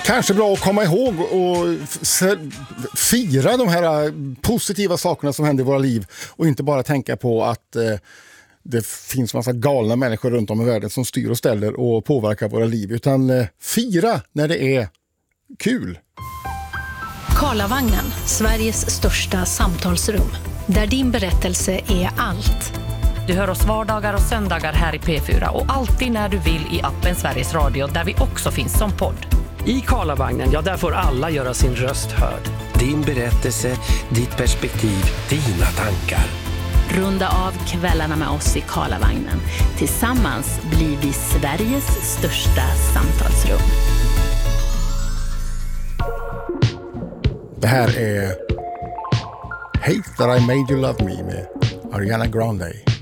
Kanske bra att komma ihåg och fira de här positiva sakerna som händer i våra liv och inte bara tänka på att det finns massa galna människor runt om i världen som styr och ställer och påverkar våra liv, utan fira när det är kul. Karlavagnen, Sveriges största samtalsrum. Där din berättelse är allt. Du hör oss vardagar och söndagar här i P4 och alltid när du vill i appen Sveriges Radio där vi också finns som podd. I Karlavagnen, ja, där får alla göra sin röst hörd. Din berättelse, ditt perspektiv, dina tankar. Runda av kvällarna med oss i Karlavagnen. Tillsammans blir vi Sveriges största samtalsrum. Det här är Hate That I Made You Love Me med Ariana Grande.